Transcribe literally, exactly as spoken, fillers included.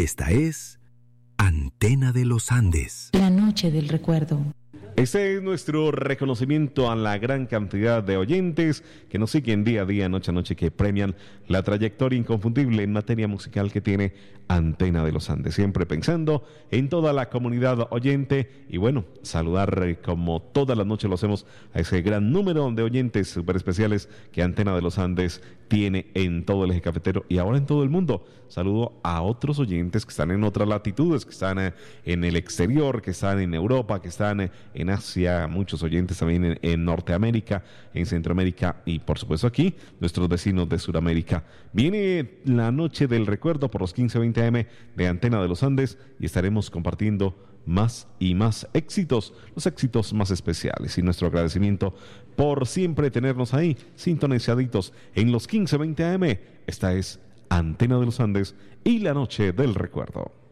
Esta es Antena de los Andes. La noche del recuerdo. Este es nuestro reconocimiento a la gran cantidad de oyentes que nos siguen día a día, noche a noche, que premian la trayectoria inconfundible en materia musical que tiene Antena de los Andes. Siempre pensando en toda la comunidad oyente y bueno, saludar eh, como todas las noches lo hacemos a ese gran número de oyentes súper especiales que Antena de los Andes tiene en todo el eje cafetero y ahora en todo el mundo. Saludo a otros oyentes que están en otras latitudes, que están eh, en el exterior, que están en Europa, que están eh, en Asia, muchos oyentes también en, en Norteamérica, en Centroamérica y por supuesto aquí, nuestros vecinos de Sudamérica. Viene la noche del recuerdo por los quince veinte A M de Antena de los Andes y estaremos compartiendo más y más éxitos, los éxitos más especiales y nuestro agradecimiento por siempre tenernos ahí, sintonizaditos en los quince veinte A M. Esta es Antena de los Andes y la noche del recuerdo.